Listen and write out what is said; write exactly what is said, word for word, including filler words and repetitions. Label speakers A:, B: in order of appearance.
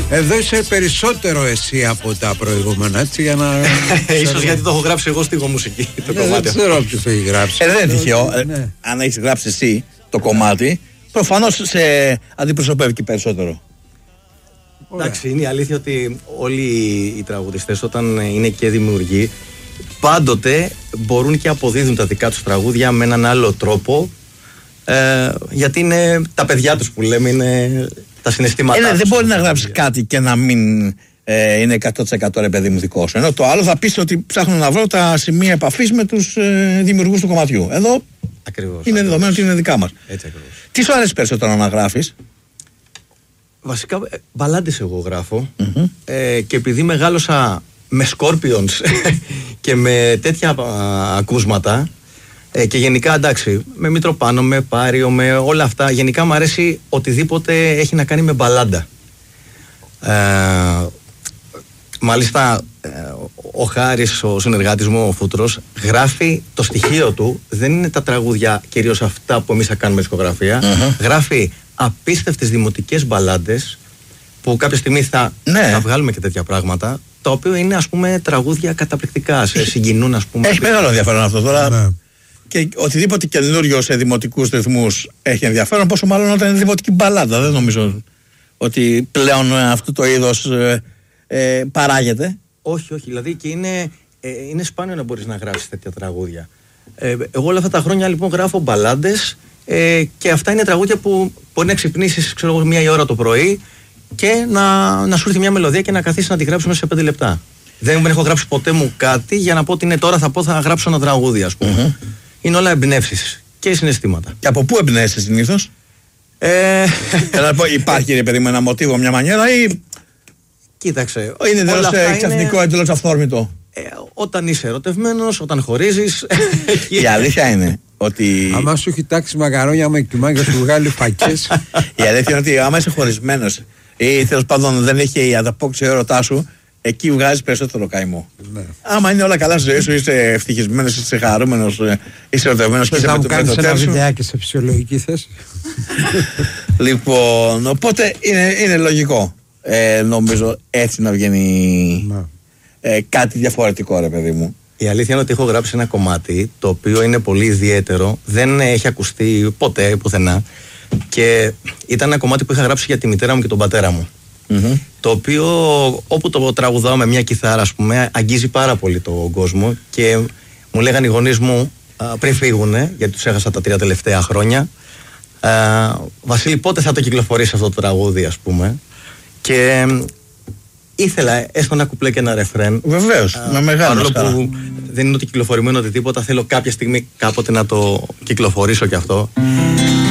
A: Εδώ είσαι περισσότερο εσύ από τα προηγούμενα, έτσι, για να...
B: Ίσως γιατί το έχω γράψει εγώ στη μουσική, το
A: ναι,
B: κομμάτι.
A: Δεν ξέρω ποιος το έχει γράψει.
C: Ε, δεν είναι τυχαίο.
A: Ναι.
C: Ε, αν έχεις γράψει εσύ το κομμάτι, προφανώς σε αντιπροσωπεύει και περισσότερο.
B: Εντάξει, είναι η αλήθεια ότι όλοι οι τραγουδιστές όταν είναι και δημιουργοί, πάντοτε μπορούν και αποδίδουν τα δικά τους τραγούδια με έναν άλλο τρόπο, ε, γιατί είναι τα παιδιά τους που λέμε, είναι τα συναισθήματά
C: Ε,
B: τους.
C: δεν μπορεί να γράψει κάτι και να μην ε, είναι εκατό τοις εκατό ρε παιδί μου δικό σου. Ενώ το άλλο θα πεις ότι ψάχνω να βρω τα σημεία επαφής με τους ε, δημιουργούς του κομματιού. Εδώ
B: Ακριβώς,
C: είναι δεδομένο ότι είναι δικά μας.
B: Έτσι ακριβώς.
C: Τι σου αρέσει περισσότερο να γράφεις?
B: Βασικά ε, μπαλάντες εγώ γράφω,
C: Mm-hmm.
B: ε, και επειδή μεγάλωσα με Scorpions και με τέτοια α, ακούσματα, ε, και γενικά εντάξει, με Μητροπάνο, με Πάριο, με όλα αυτά, γενικά μου αρέσει οτιδήποτε έχει να κάνει με μπαλάντα. Ε, μάλιστα ε, ο Χάρης, ο συνεργάτης μου, ο Φούτρος, γράφει το στοιχείο του, δεν είναι τα τραγούδια κυρίως αυτά που εμείς θα κάνουμε δισκογραφία,
C: Mm-hmm.
B: γράφει απίστευτες δημοτικές μπαλάντες που κάποια στιγμή θα,
C: Ναι.
B: θα βγάλουμε και τέτοια πράγματα, τα οποία είναι ας πούμε τραγούδια καταπληκτικά, σε συγκινούν ας πούμε.
C: Έχει μεγάλο ενδιαφέρον αυτό τώρα.
A: Ναι.
C: Και οτιδήποτε καινούριο σε δημοτικούς ρυθμούς έχει ενδιαφέρον, πόσο μάλλον όταν είναι δημοτική μπαλάντα. Δεν νομίζω ότι πλέον αυτό το είδος ε, ε, παράγεται.
B: Όχι, όχι, δηλαδή και είναι, ε, είναι σπάνιο να μπορείς να γράψεις τέτοια τραγούδια. Ε, εγώ όλα αυτά τα χρόνια λοιπόν γράφω μπαλάντες, ε, και αυτά είναι τραγούδια που μπορεί να ξυπνήσεις, ξέρω εγώ, μία η ώρα το πρωί και να, να σου έρθει μια μελωδία και να καθίσεις να τη γράψεις μέσα σε πέντε λεπτά. Δεν έχω γράψει ποτέ μου κάτι για να πω ότι είναι τώρα θα πω θα γράψω ένα τραγούδι, ας πούμε. Mm-hmm. Είναι όλα εμπνεύσεις και συναισθήματα.
C: Και από πού εμπνέεσαι συνήθως?
B: Ε...
C: Θέλω να πω, υπάρχει ρε παιδί μου ένα μοτίβο, μια μανιέρα, ή
B: Κοίταξε.
C: είναι εντελώς ξαφνικό,
B: είναι...
C: εντελώς αυθόρμητο?
B: Ε, όταν είσαι ερωτευμένος, όταν χωρίζεις.
C: Η αλήθεια είναι ότι.
A: Άμα σου έχει τάξει μαγαρόνια με κοιμά και σου βγάλει φακές.
C: Η αλήθεια είναι ότι άμα είσαι χωρισμένος ή τέλος πάντων δεν έχει η ανταπόκριση έρωτά σου, εκεί βγάζεις περισσότερο καημό.
A: Ναι.
C: Άμα είναι όλα καλά στη ζωή σου, είσαι ευτυχισμένος, είσαι χαρούμενος, είσαι ερωτευμένος και είσαι
A: να
C: με
A: μου
C: το
A: κάνεις ένα
C: μετωτέρ σου.
A: βιντεάκι σε φυσιολογική θέση.
C: Λοιπόν, οπότε είναι, είναι λογικό. Ε, νομίζω έτσι να βγαίνει
A: Ναι.
C: ε, κάτι διαφορετικό, ρε παιδί μου.
B: Η αλήθεια είναι ότι έχω γράψει ένα κομμάτι το οποίο είναι πολύ ιδιαίτερο, δεν έχει ακουστεί ποτέ πουθενά και ήταν ένα κομμάτι που είχα γράψει για τη μητέρα μου και τον πατέρα μου.
C: Mm-hmm.
B: Το οποίο όπου το τραγουδάω με μια κιθάρα, ας πούμε, αγγίζει πάρα πολύ τον κόσμο και μου λέγανε οι γονείς μου α, πριν φύγουνε, γιατί τους έχασα τα τρία τελευταία χρόνια, α, Βασίλη, πότε θα το κυκλοφορήσει αυτό το τραγούδι, ας πούμε. Και ήθελα έστω ένα κουπλέ και ένα ρεφρέν.
C: Βεβαίως,
B: Α,
C: με μεγάλη
B: παρόλο
C: χαρά.
B: που δεν είναι ότι κυκλοφορημένο ότι τίποτα, θέλω κάποια στιγμή κάποτε να το κυκλοφορήσω κι αυτό.